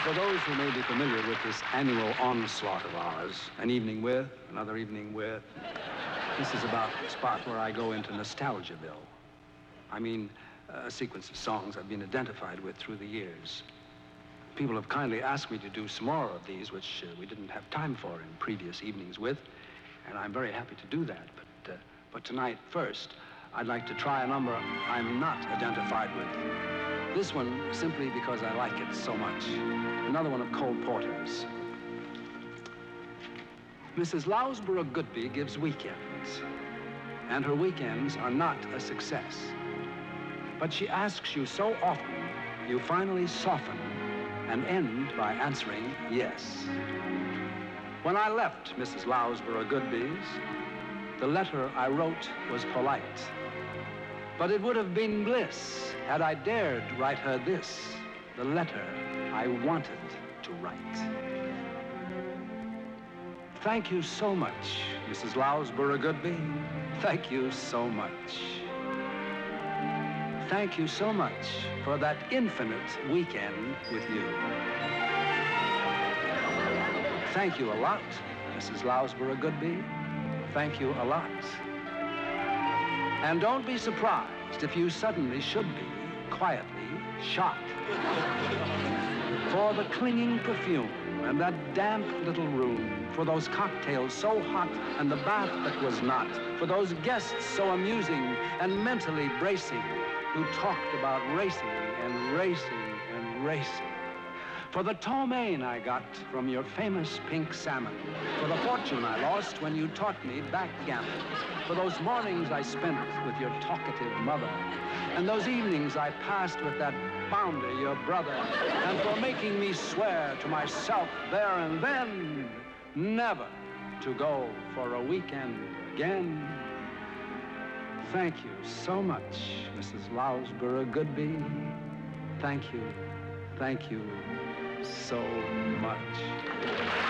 For those who may be familiar with this annual onslaught of ours, an evening with, another evening with, this is about the spot where I go into Nostalgiaville. I mean, a sequence of songs I've been identified with through the years. People have kindly asked me to do some more of these, which we didn't have time for in previous evenings with, and I'm very happy to do that. But tonight, first, I'd like to try a number I'm not identified with. This one simply because I like it so much. Another one of Cole Porter's. Mrs. Loughborough Goodby gives weekends, and her weekends are not a success. But she asks you so often, you finally soften and end by answering yes. When I left Mrs. Loughborough Goodby's, the letter I wrote was polite. But it would have been bliss had I dared write her this, the letter I wanted to write. Thank you so much, Mrs. Loughborough Goodby. Thank you so much. Thank you so much for that infinite weekend with you. Thank you a lot, Mrs. Loughborough Goodby. Thank you a lot. And don't be surprised if you suddenly should be quietly shot. For the clinging perfume and that damp little room, for those cocktails so hot and the bath that was not, for those guests so amusing and mentally bracing who talked about racing and racing and racing. For the ptomaine I got from your famous pink salmon. For the fortune I lost when you taught me backgammon. For those mornings I spent with your talkative mother. And those evenings I passed with that bounder, your brother. And for making me swear to myself there and then, never to go for a weekend again. Thank you so much, Mrs. Loughborough Goodby. Thank you so much.